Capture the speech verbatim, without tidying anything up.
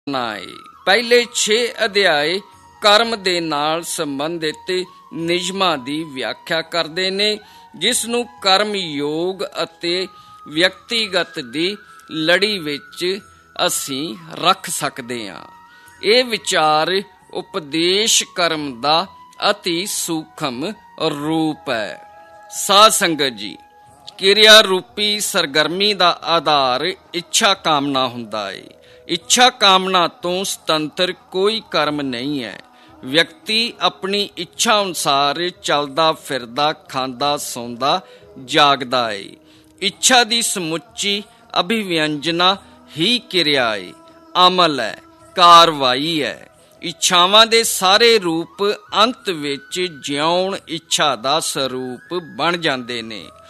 ਹੈ। ਪਹਿਲੇ ਛੇ ਅਧਿਆਏ ਕਰਮ ਦੇ ਨਾਲ ਸੰਬੰਧਿਤ ਨਿਯਮਾਂ ਦੀ ਵਿਆਖਿਆ ਕਰਦੇ ਨੇ, ਜਿਸ ਨੂੰ ਕਰਮ ਯੋਗ ਅਤੇ ਵਿਅਕਤੀਗਤ ਦੀ ਲੜੀ ਵਿੱਚ ਅਸੀਂ ਰੱਖ ਸਕਦੇ ਹਾਂ। ਇਹ ਵਿਚਾਰ ਉਪਦੇਸ਼ ਕਰਮ ਦਾ ਅਤੀ ਸੂਖਮ ਰੂਪ ਹੈ। ਸਾਧ ਸੰਗਤ ਜੀ, ਕਿਰਿਆ ਰੂਪੀ ਸਰਗਰਮੀ ਦਾ ਆਧਾਰ ਇੱਛਾ ਕਾਮਨਾ ਹੁੰਦਾ ਹੈ। ਇੱਛਾ ਕਾਮਨਾ ਤੋਂ ਸੁਤੰਤਰ ਕੋਈ ਕਰਮ ਨਹੀਂ ਹੈ। ਵਿਅਕਤੀ ਆਪਣੀ ਇੱਛਾ ਅਨੁਸਾਰ ਚੱਲਦਾ ਫਿਰਦਾ, ਖਾਂਦਾ, ਸੌਂਦਾ, ਜਾਗਦਾ ਹੈ। ਇੱਛਾ ਦੀ ਸਮੁੱਚੀ ਅਭਿਵਿਅੰਜਨਾ ਹੀ ਕਿਰਿਆ ਹੈ, ਅਮਲ ਹੈ, ਕਾਰਵਾਈ ਹੈ। ਇੱਛਾਵਾਂ ਦੇ ਸਾਰੇ ਰੂਪ ਅੰਤ ਵਿੱਚ ਜਿਉਣ ਇੱਛਾ ਦਾ ਸਰੂਪ ਬਣ ਜਾਂਦੇ ਨੇ।